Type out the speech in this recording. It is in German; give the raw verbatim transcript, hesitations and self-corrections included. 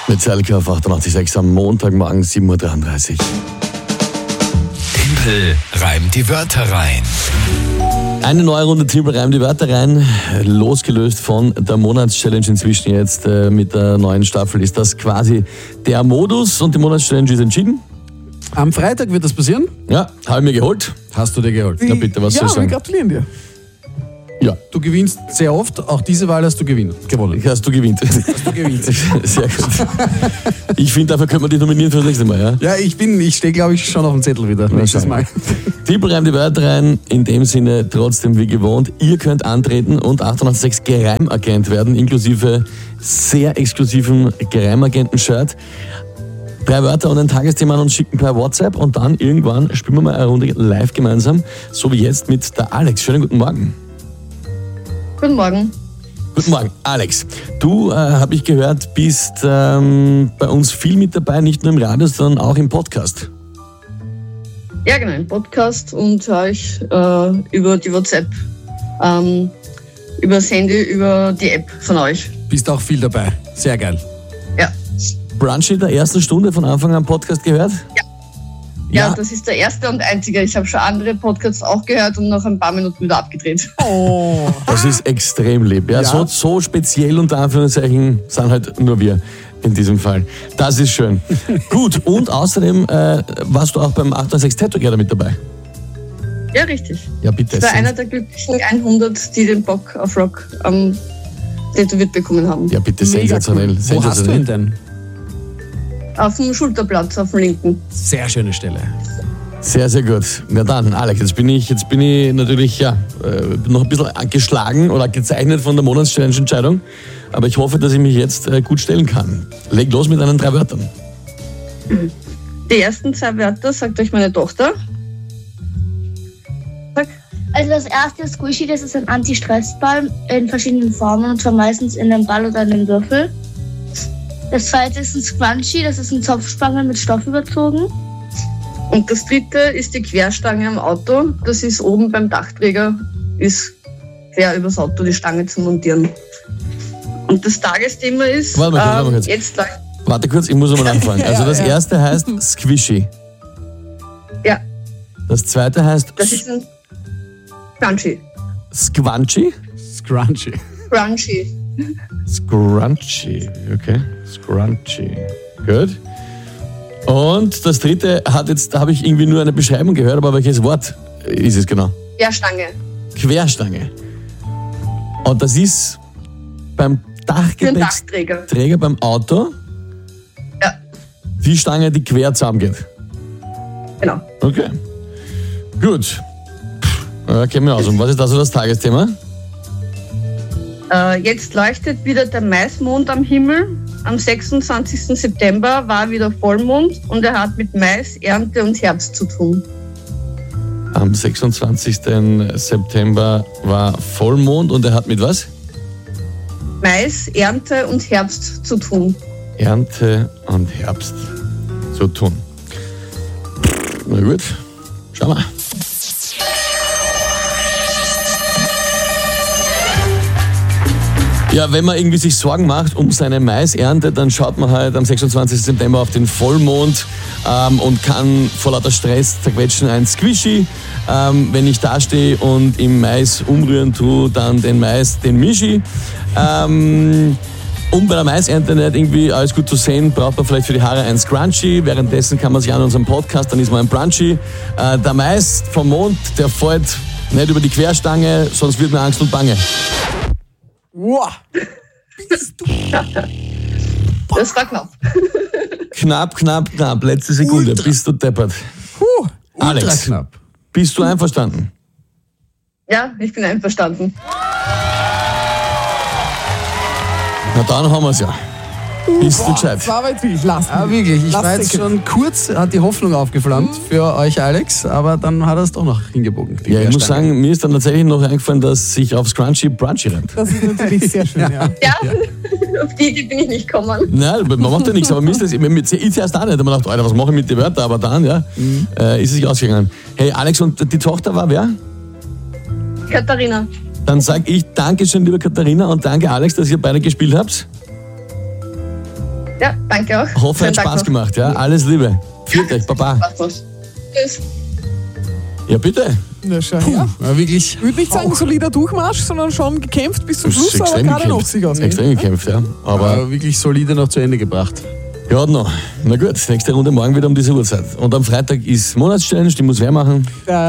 Metallica auf achtundachtzig Komma sechs am Montagmorgen sieben Uhr dreiunddreißig. Tempel reimt die Wörter rein. Eine neue Runde Tempel reimt die Wörter rein, losgelöst von der Monatschallenge inzwischen jetzt äh, mit der neuen Staffel ist das quasi der Modus und die Monatschallenge ist entschieden. Am Freitag wird das passieren? Ja, habe ich mir geholt. Hast du dir geholt? Na bitte, was ja, soll ich sagen? wir gratulieren dir. Ja. Du gewinnst sehr oft, auch diese Wahl hast du gewinn- gewonnen. Hast du gewinnt. Hast du gewinnt. Sehr gut. Ich finde, dafür könnte man dich nominieren für das nächste Mal, ja? Ja, ich bin, ich stehe glaube ich schon auf dem Zettel wieder. Nächstes Mal. Tempel reimt die Wörter rein, in dem Sinne trotzdem wie gewohnt. Ihr könnt antreten und achtundachtzig Komma sechs Geheimagent werden, inklusive sehr exklusivem Geheimagenten-Shirt. Drei Wörter und ein Tagesthema an uns schicken per WhatsApp und dann irgendwann spielen wir mal eine Runde live gemeinsam, so wie jetzt mit der Alex. Schönen guten Morgen. Guten Morgen. Guten Morgen, Alex. Du, äh, habe ich gehört, bist ähm, bei uns viel mit dabei, nicht nur im Radio, sondern auch im Podcast. Ja, genau, im Podcast und höre ich äh, über die WhatsApp, ähm, über das Handy, über die App von euch. Bist auch viel dabei. Sehr geil. Ja. Brunch in der ersten Stunde von Anfang an Podcast gehört? Ja. Ja, das ist der erste und einzige. Ich habe schon andere Podcasts auch gehört und nach ein paar Minuten wieder abgedreht. Oh. Das ist extrem lieb. Ja, Ja. So, so speziell unter Anführungszeichen sind halt nur wir in diesem Fall. Das ist schön. Gut, und außerdem äh, warst du auch beim achtundachtzig Komma sechs Tattoo mit dabei. Ja, richtig. Ja, bitte. Ich war einer der glücklichen hundert, die den Bock auf Rock ähm, tätowiert bekommen haben. Ja, bitte, Mega sensationell. cool. Wo hast du sensationell. ihn denn? Auf dem Schulterblatt, auf dem linken. Sehr schöne Stelle. Sehr, sehr gut. Na dann, Alex, jetzt bin ich, jetzt bin ich natürlich ja, äh, noch ein bisschen geschlagen oder gezeichnet von der Monatschallenge-Entscheidung. Aber ich hoffe, dass ich mich jetzt äh, gut stellen kann. Leg los mit deinen drei Wörtern. Die ersten zwei Wörter sagt euch meine Tochter. Sag. Also das erste ist Squishy, das ist ein Anti-Stress-Ball in verschiedenen Formen und zwar meistens in einem Ball oder in einem Würfel. Das zweite ist ein Scrunchie, das ist ein Zopfspange mit Stoff überzogen. Und das dritte ist die Querstange am Auto. Das ist oben beim Dachträger, ist quer übers Auto die Stange zu montieren. Und das Tagesthema ist, Warte mal kurz, warte mal ähm, kurz. jetzt gleich. Warte kurz, ich muss einmal anfangen. Also das ja. erste heißt Squishy. Ja, Das zweite heißt das ist ein Scrunchie. Squanchy. Scrunchy. Scrunchie. Scrunchy, okay. Scrunchy. Gut. Und das dritte hat jetzt, da habe ich irgendwie nur eine Beschreibung gehört, aber welches Wort ist es genau? Querstange. Querstange. Und das ist beim Für den Dachgepäcksträger Dachträger. beim Auto Ja, die Stange, die quer zusammengeht. genau. Okay. Gut. Ja, kennen wir aus. Und was ist also das Tagesthema? Äh, jetzt leuchtet wieder der Maismond am Himmel. Am sechsundzwanzigsten September war wieder Vollmond und er hat mit Mais, Ernte und Herbst zu tun. Am sechsundzwanzigsten September war Vollmond und er hat mit was? Mais, Ernte und Herbst zu tun. Ernte und Herbst zu tun. Na gut, schauen wir. Ja, wenn man irgendwie sich Sorgen macht um seine Maisernte, dann schaut man halt am sechsundzwanzigsten September auf den Vollmond ähm, und kann vor lauter Stress zerquetschen ein Squishy. Ähm, wenn ich da stehe und im Mais umrühren tue, dann den Mais, den Mischi. Ähm, um bei der Maisernte nicht irgendwie alles gut zu sehen, braucht man vielleicht für die Haare ein Scrunchie. Währenddessen kann man sich an unserem Podcast, dann ist man ein Brunchy. Äh, der Mais vom Mond, der fällt nicht über die Querstange, sonst wird mir Angst und Bange. Wow. Das war knapp. Knapp, knapp, knapp. Letzte Sekunde. Ultra. Bist du deppert. Puh, ultra Alex. knapp. Bist du einverstanden? Ja, ich bin einverstanden. Na dann haben wir es ja. Bist du gescheit? Das war aber jetzt wirklich, lass Ja, wirklich. Ich Lass war jetzt den- schon kurz, hat die Hoffnung aufgeflammt für euch, Alex, aber dann hat er es doch noch hingebogen. die Ja, ich muss Querstange. sagen, mir ist dann tatsächlich noch eingefallen, dass sich auf Scrunchy Brunchy rennt. Das ist natürlich sehr schön, ja. Ja, auf die Idee bin ich nicht gekommen. Nein, man macht ja nichts, aber mir ist das, ich zuerst auch nicht. Ich dachte, Alter, was mache ich mit den Wörtern? Aber dann, ja, äh, ist es sich ausgegangen. Hey, Alex, und die Tochter war wer? Katharina. Dann sage ich Dankeschön, liebe Katharina, und danke, Alex, dass ihr beide gespielt habt. Ja, danke auch. Hoffe, Schönen hat Tag Spaß noch. gemacht. Ja? Alles Liebe. Viert euch, Baba. Passt was. Tschüss. Ja, bitte. Na, schau her. Ja, wirklich. Ich würde nicht sagen solider Durchmarsch, sondern schon gekämpft bis zum Das ist Schluss, aber extrem gerade noch gekämpft. sich ausgehen. Extrem gekämpft, ja. Aber Aber wirklich solide noch zu Ende gebracht. ja, noch. Na gut, nächste Runde morgen wieder um diese Uhrzeit. Und am Freitag ist Monatschallenge, die muss wer machen? Der